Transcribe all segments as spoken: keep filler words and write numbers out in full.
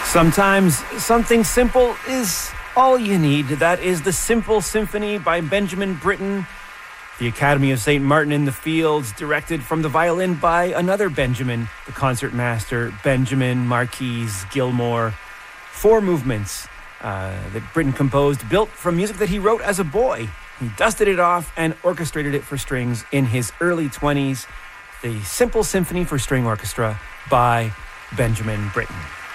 Sometimes something simple is all you need. That is the Simple Symphony by Benjamin Britten. The Academy of Saint Martin in the Fields, directed from the violin by another Benjamin, the concertmaster Benjamin Marquise Gilmore. Four movements uh, that Britten composed, built from music that he wrote as a boy. He dusted it off and orchestrated it for strings in his early twenties. The Simple Symphony for String Orchestra by Benjamin Britten.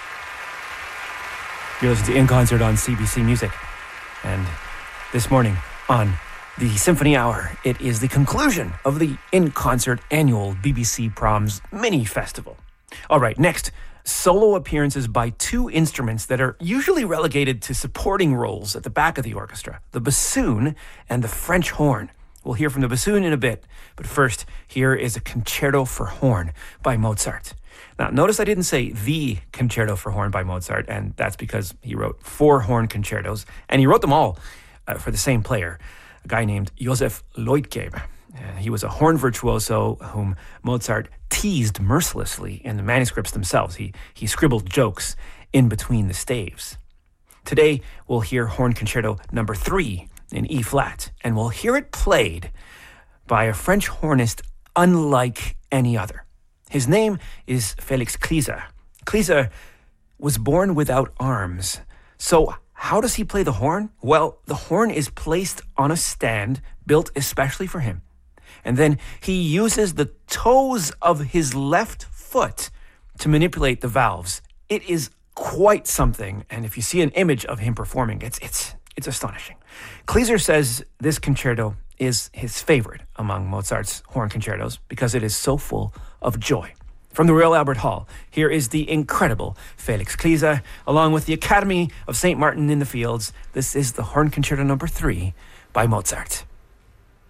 You're listening to In Concert on C B C Music. And this morning on the Symphony Hour, it is the conclusion of the In Concert annual B B C Proms mini festival. All right, next, solo appearances by two instruments that are usually relegated to supporting roles at the back of the orchestra, the bassoon and the French horn. We'll hear from the bassoon in a bit, but first, here is a concerto for horn by Mozart. Now, notice I didn't say the Concerto for Horn by Mozart, and that's because he wrote four horn concertos, and he wrote them all uh, for the same player, a guy named Joseph Leutgeb. Uh, he was a horn virtuoso whom Mozart teased mercilessly in the manuscripts themselves. He, he scribbled jokes in between the staves. Today, we'll hear Horn Concerto number three in E-flat, and we'll hear it played by a French hornist unlike any other. His name is Félix Kliser. Kliser was born without arms. So how does he play the horn? Well, the horn is placed on a stand built especially for him. And then he uses the toes of his left foot to manipulate the valves. It is quite something. And if you see an image of him performing, it's it's it's astonishing. Kliser says this concerto is his favorite among Mozart's horn concertos because it is so full of joy. From the Royal Albert Hall, here is the incredible Félix Kliser, along with the Academy of Saint Martin in the Fields. This is the Horn Concerto number three by Mozart.